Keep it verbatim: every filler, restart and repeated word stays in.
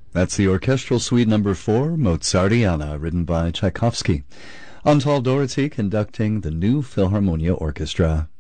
That's the Orchestral Suite Number four, Mozartiana, written by Tchaikovsky. Antal Doherty conducting the New Philharmonia Orchestra.